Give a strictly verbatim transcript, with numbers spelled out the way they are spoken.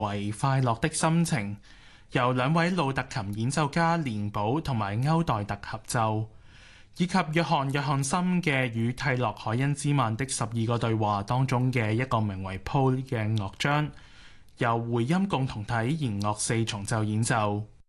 為快樂的心情，由兩位魯特琴演奏家連寶同埋歐代特合奏，以及約翰約翰森嘅與蒂洛海恩茲曼的十二個對話當中嘅一個名為 Paul 嘅樂章，由回音共同體弦樂四重奏演奏。